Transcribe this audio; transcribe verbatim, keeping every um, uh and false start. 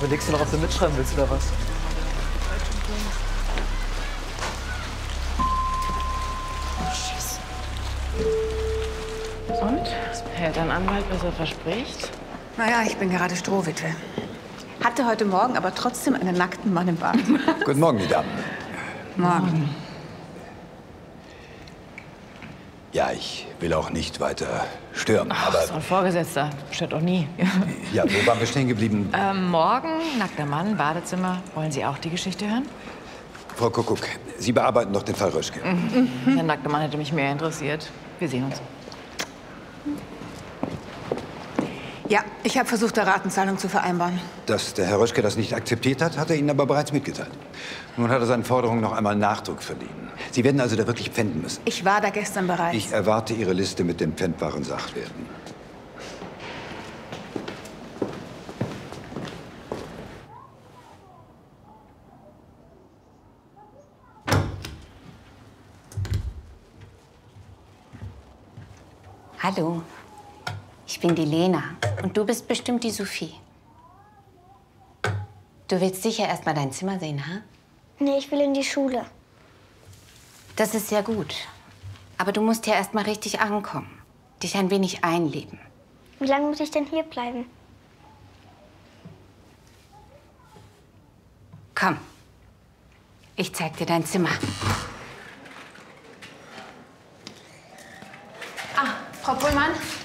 Überlegst du noch, ob du mitschreiben willst oder was? Und? Hält dein Anwalt, was er verspricht? Naja, ich bin gerade Strohwitwe. Hatte heute Morgen aber trotzdem einen nackten Mann im Bad. Guten Morgen, die Damen. Morgen. Ja, ich will auch nicht weiter stören, Ach, aber... so ein Vorgesetzter. Stört auch nie. Ja, wo waren wir stehen geblieben? ähm, morgen, nackter Mann, Badezimmer. Wollen Sie auch die Geschichte hören? Frau Kuckuck, Sie bearbeiten doch den Fall Röschke. Mhm. Der nackte Mann hätte mich mehr interessiert. Wir sehen uns. Ja, ich habe versucht, eine Ratenzahlung zu vereinbaren. Dass der Herr Röschke das nicht akzeptiert hat, hat er Ihnen aber bereits mitgeteilt. Nun hat er seinen Forderungen noch einmal Nachdruck verliehen. Sie werden also da wirklich pfänden müssen. Ich war da gestern bereits. Ich erwarte Ihre Liste mit den pfändbaren Sachwerten. Hallo, ich bin die Lena und du bist bestimmt die Sophie. Du willst sicher erst mal dein Zimmer sehen, ha? Nee, ich will in die Schule. Das ist sehr gut. Aber du musst ja erst mal richtig ankommen. Dich ein wenig einleben. Wie lange muss ich denn hier bleiben? Komm, ich zeig dir dein Zimmer. Ah, Frau Pullmann?